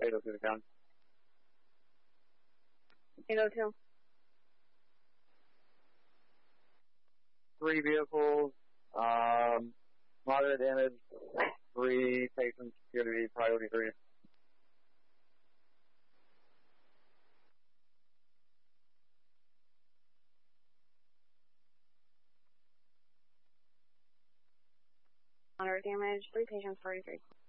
802 to count. 802. 3 vehicles, moderate damage, 3 patients appear to be priority 3. Moderate damage, 3 patients, 43.